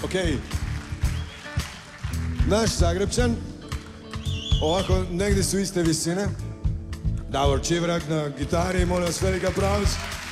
Okej. Naš Zagrebčan. Ovako, negdje su iste visine. Davor Čivrak na gitari, molim vas, veliki aplauz.